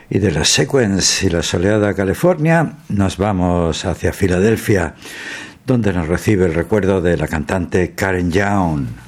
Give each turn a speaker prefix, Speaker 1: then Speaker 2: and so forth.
Speaker 1: Y de los Sequence y la soleada California nos vamos hacia Filadelfia, donde nos recibe el recuerdo de la cantante Karen Young.